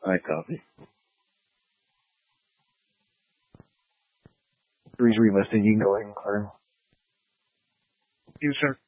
I copy. 3's relisted. You can go ahead and clear him. You, sir.